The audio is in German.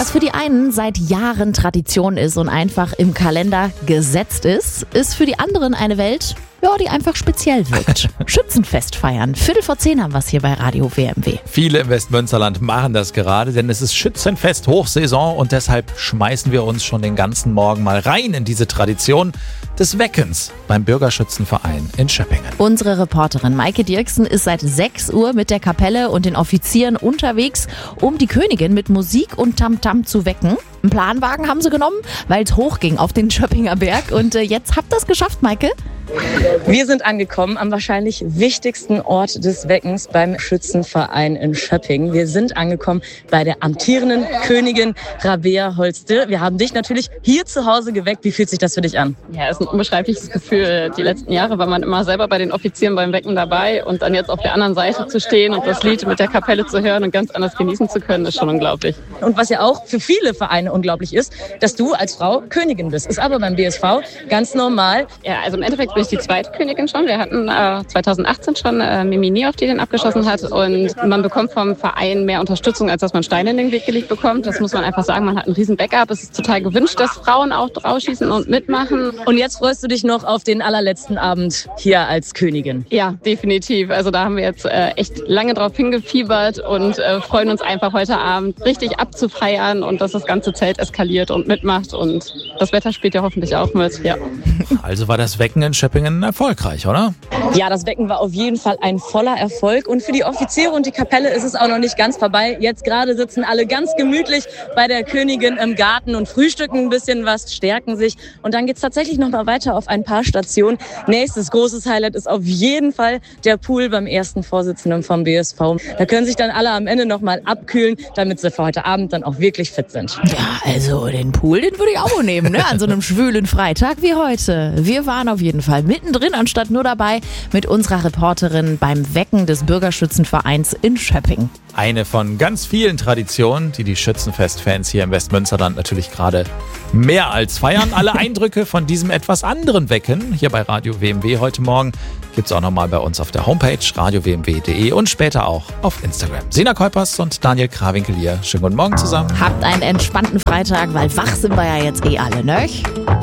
Was für die einen seit Jahren Tradition ist und einfach im Kalender gesetzt ist für die anderen eine Welt, die einfach speziell wirkt. Schützenfest feiern. 9:45 haben wir es hier bei Radio WMW. Viele im Westmünsterland machen das gerade, denn es ist Schützenfest Hochsaison und deshalb schmeißen wir uns schon den ganzen Morgen mal rein in diese Tradition des Weckens beim Bürgerschützenverein in Schöppingen. Unsere Reporterin Maike Dirksen ist seit 6 Uhr mit der Kapelle und den Offizieren unterwegs, um die Königin mit Musik und Tamtam zu wecken. Einen Planwagen haben sie genommen, weil es hochging auf den Schöppinger Berg. Und jetzt habt ihr es geschafft, Maike? Wir sind angekommen am wahrscheinlich wichtigsten Ort des Weckens beim Schützenverein in Schöppingen. Wir sind angekommen bei der amtierenden Königin Rabea Holste. Wir haben dich natürlich hier zu Hause geweckt. Wie fühlt sich das für dich an? Ja, es ist ein unbeschreibliches Gefühl. Die letzten Jahre war man immer selber bei den Offizieren beim Wecken dabei und dann jetzt auf der anderen Seite zu stehen und das Lied mit der Kapelle zu hören und ganz anders genießen zu können, ist schon unglaublich. Und was ja auch für viele Vereine unglaublich ist, dass du als Frau Königin bist. Ist aber beim BSV ganz normal. Ja, also im Endeffekt bin ich die zweite Königin schon. Wir hatten 2018 schon Mimi Niehoff, die den abgeschossen hat. Und man bekommt vom Verein mehr Unterstützung, als dass man Steine in den Weg gelegt bekommt. Das muss man einfach sagen. Man hat einen riesen Backup. Es ist total gewünscht, dass Frauen auch draufschießen und mitmachen. Und jetzt freust du dich noch auf den allerletzten Abend hier als Königin. Ja, definitiv. Also da haben wir jetzt echt lange drauf hingefiebert und freuen uns einfach heute Abend richtig abzufeiern und dass das ganze Zelt eskaliert und mitmacht. Und das Wetter spielt ja hoffentlich auch mit. Ja. Also war das Wecken in Schöppingen erfolgreich, oder? Ja, das Wecken war auf jeden Fall ein voller Erfolg. Und für die Offiziere und die Kapelle ist es auch noch nicht ganz vorbei. Jetzt gerade sitzen alle ganz gemütlich bei der Königin im Garten und frühstücken ein bisschen was, stärken sich. Und dann geht's tatsächlich noch mal weiter auf ein paar Stationen. Nächstes großes Highlight ist auf jeden Fall der Pool beim ersten Vorsitzenden vom BSV. Da können sich dann alle am Ende noch mal abkühlen, damit sie für heute Abend dann auch wirklich fit sind. Ja, also den Pool, den würde ich auch nehmen, ne? An so einem schwülen Freitag wie heute. Wir waren auf jeden Fall mittendrin, anstatt nur dabei, mit unserer Reporterin beim Wecken des Bürgerschützenvereins in Schöppingen. Eine von ganz vielen Traditionen, die Schützenfest-Fans hier im Westmünsterland natürlich gerade mehr als feiern. Alle Eindrücke von diesem etwas anderen Wecken hier bei Radio WMW heute Morgen gibt's auch nochmal bei uns auf der Homepage radiowmw.de und später auch auf Instagram. Sina Kuipers und Daniel Krawinkel hier. Schönen guten Morgen zusammen. Habt einen entspannten Freitag, weil wach sind wir ja jetzt alle, ne?